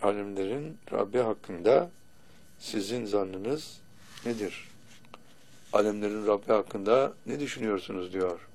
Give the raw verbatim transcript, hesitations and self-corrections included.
alemlerin Rabbi hakkında sizin zannınız nedir? Alemlerin Rabbi hakkında ne düşünüyorsunuz diyor.